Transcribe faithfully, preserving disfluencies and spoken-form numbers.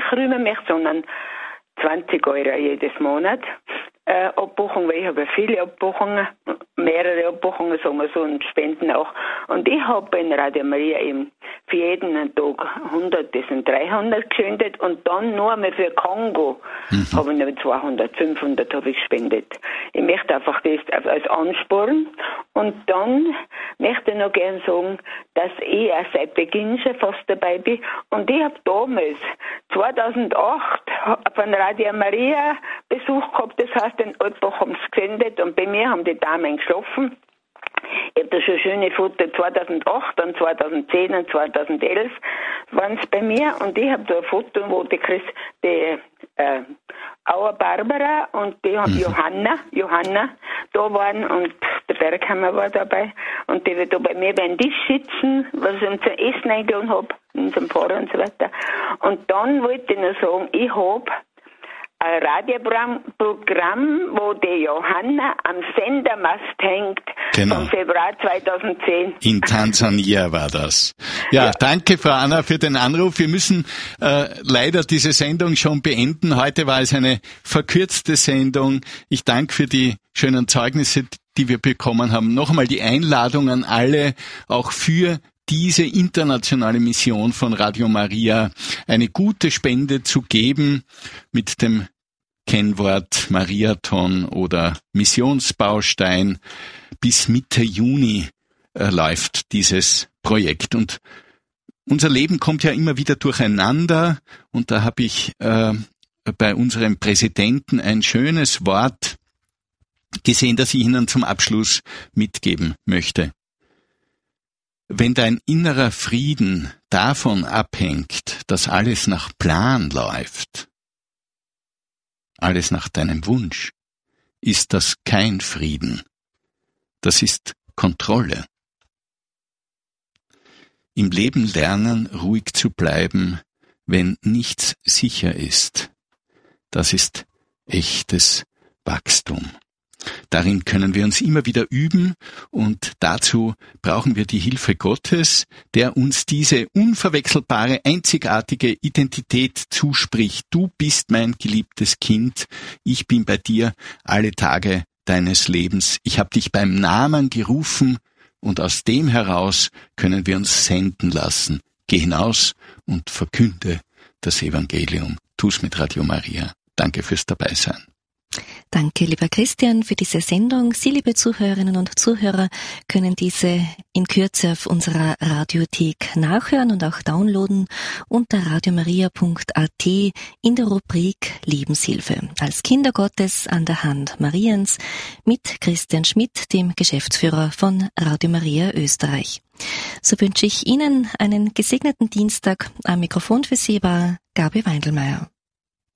rühmen möchte, sondern zwanzig Euro jedes Monat äh, Abbuchung, weil ich habe viele Abbuchungen, mehrere Abbuchungen, sagen wir so, und Spenden auch. Und ich habe in Radio Maria eben für jeden Tag hundert, das sind dreihundert gespendet und dann nur einmal für Kongo mhm. habe ich noch zweihundert, fünfhundert habe ich gespendet. Ich möchte einfach das als Ansporn und dann möchte ich noch gerne sagen, dass ich auch seit Beginn schon fast dabei bin und ich habe damals zweitausendacht von Radio Maria Besuch gehabt, das heißt, in Altbach haben sie gesendet und bei mir haben die Damen geschlafen. Ich habe da schon schöne Fotos zweitausendacht und zweitausendzehn und zweitausendelf waren es bei mir und ich habe da ein Foto, wo die, Chris, die äh, Auer Barbara und die mhm. Johanna, Johanna da waren und der Berghammer war dabei und die wird da bei mir beim Tisch sitzen, was ich zum Essen eingeladen habe, in unserem Pfarrer und so weiter. Und dann wollte ich noch sagen, ich habe ein Radioprogramm, wo die Johanna am Sendermast hängt, genau. Vom Februar zweitausendzehn. In Tansania war das. Ja, ja, danke Frau Anna für den Anruf. Wir müssen äh, leider diese Sendung schon beenden. Heute war es eine verkürzte Sendung. Ich danke für die schönen Zeugnisse, die wir bekommen haben. Noch einmal die Einladung an alle, auch für diese internationale Mission von Radio Maria eine gute Spende zu geben mit dem Kennwort Mariathon oder Missionsbaustein. Bis Mitte Juni äh, läuft dieses Projekt und unser Leben kommt ja immer wieder durcheinander und da habe ich äh, bei unserem Präsidenten ein schönes Wort gesehen, das ich Ihnen zum Abschluss mitgeben möchte. Wenn dein innerer Frieden davon abhängt, dass alles nach Plan läuft, alles nach deinem Wunsch, ist das kein Frieden. Das ist Kontrolle. Im Leben lernen, ruhig zu bleiben, wenn nichts sicher ist. Das ist echtes Wachstum. Darin können wir uns immer wieder üben und dazu brauchen wir die Hilfe Gottes, der uns diese unverwechselbare, einzigartige Identität zuspricht. Du bist mein geliebtes Kind, ich bin bei dir alle Tage deines Lebens. Ich habe dich beim Namen gerufen und aus dem heraus können wir uns senden lassen. Geh hinaus und verkünde das Evangelium. Tu's mit Radio Maria. Danke fürs Dabeisein. Danke, lieber Christian, für diese Sendung. Sie, liebe Zuhörerinnen und Zuhörer, können diese in Kürze auf unserer Radiothek nachhören und auch downloaden unter radiomaria punkt a t in der Rubrik Lebenshilfe. Als Kinder Gottes an der Hand Mariens mit Christian Schmidt, dem Geschäftsführer von Radio Maria Österreich. So wünsche ich Ihnen einen gesegneten Dienstag. Am Mikrofon für Sie war Gabi Weindelmeier.